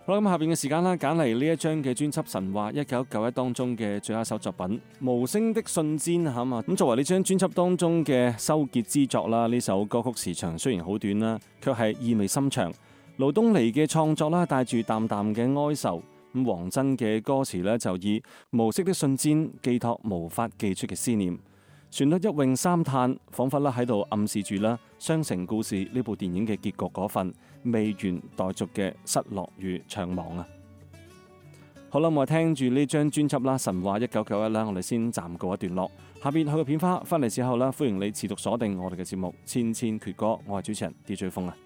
好啦，咁下邊嘅時間啦，揀嚟呢一張嘅專輯《神話1991》當中嘅最後一首作品《無聲的信簪》嚇嘛。咁作為呢張專輯當中嘅收結之作啦，呢首歌曲時長雖然好短啦，卻係意味深長。盧東尼嘅創作啦，帶住淡淡嘅哀愁。咁黃真嘅歌詞呢，就以無色的信簪寄託無法寄出嘅思念。旋律一詠三嘆，彷彿喺度暗示住啦《雙城故事》呢部電影嘅結局嗰份未完待續嘅失落與悵惘啊！好啦，我哋聽住呢張專輯啦，《神話1991》啦，我哋先暫告一段落。下邊去個片花翻嚟之後啦，歡迎你持續鎖定我哋嘅節目《千千闕歌》，我係主持人 DJ 風啊！